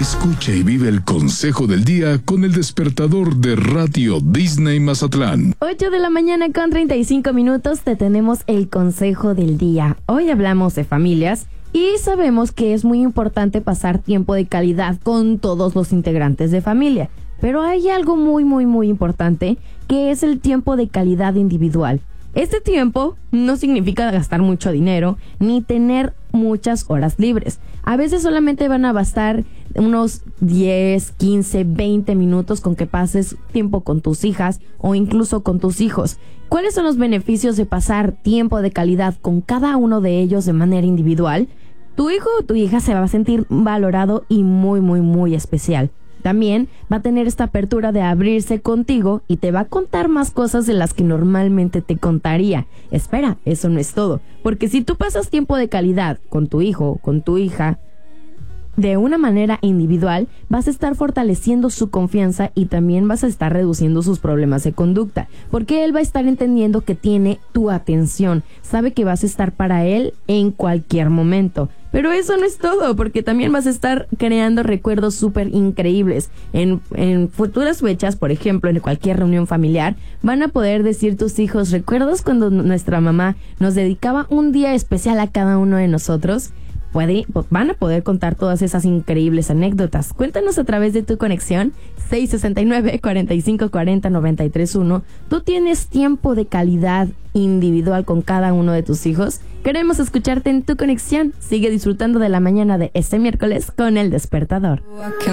Escucha y vive el consejo del día con el despertador de Radio Disney Mazatlán. 8 de la mañana con 35 minutos te tenemos el consejo del día. Hoy hablamos de familias y sabemos que es muy importante pasar tiempo de calidad con todos los integrantes de familia. Pero hay algo muy importante que es el tiempo de calidad individual. Este tiempo no significa gastar mucho dinero ni tener muchas horas libres. A veces solamente van a bastar unos 10, 15, 20 minutos con que pases tiempo con tus hijas o incluso con tus hijos. ¿Cuáles son los beneficios de pasar tiempo de calidad con cada uno de ellos de manera individual? Tu hijo o tu hija se va a sentir valorado y muy especial. También va a tener esta apertura de abrirse contigo y te va a contar más cosas de las que normalmente te contaría. Espera, eso no es todo, porque si tú pasas tiempo de calidad con tu hijo o con tu hija de una manera individual, vas a estar fortaleciendo su confianza y también vas a estar reduciendo sus problemas de conducta, porque él va a estar entendiendo que tiene tu atención, sabe que vas a estar para él en cualquier momento. Pero eso no es todo, porque también vas a estar creando recuerdos súper increíbles. En futuras fechas, por ejemplo, en cualquier reunión familiar, van a poder decir tus hijos, ¿recuerdas cuando nuestra mamá nos dedicaba un día especial a cada uno de nosotros? Van a poder contar todas esas increíbles anécdotas. Cuéntanos a través de tu conexión 669-4540-931. ¿Tú tienes tiempo de calidad individual con cada uno de tus hijos? Queremos escucharte en tu conexión. Sigue disfrutando de la mañana de este miércoles con El Despertador.